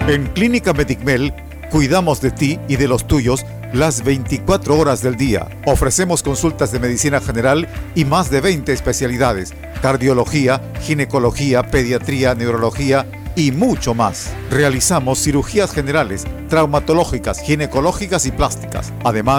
En Clínica Medicmel cuidamos de ti y de los tuyos las 24 horas del día. Ofrecemos consultas de medicina general y más de 20 especialidades: cardiología, ginecología, pediatría, neurología y mucho más. Realizamos cirugías generales, traumatológicas, ginecológicas y plásticas. Además,